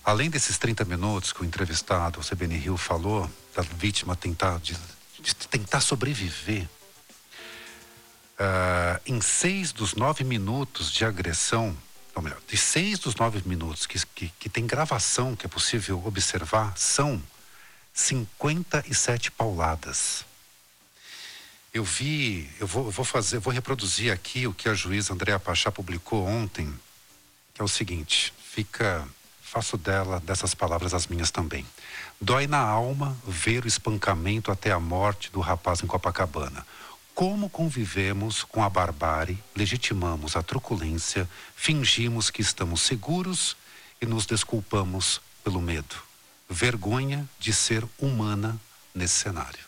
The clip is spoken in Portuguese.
Além desses 30 minutos que o entrevistado, o CBN Rio, falou, da vítima de tentar sobreviver, em 6 dos 9 minutos de agressão, ou melhor, de 6 dos 9 minutos que tem gravação, que é possível observar, são 57 pauladas. Eu vou reproduzir aqui o que a juíza Andréa Pachá publicou ontem, que é o seguinte, faço dessas palavras as minhas também. Dói na alma ver o espancamento até a morte do rapaz em Copacabana. Como convivemos com a barbárie, legitimamos a truculência, fingimos que estamos seguros e nos desculpamos pelo medo. Vergonha de ser humana nesse cenário.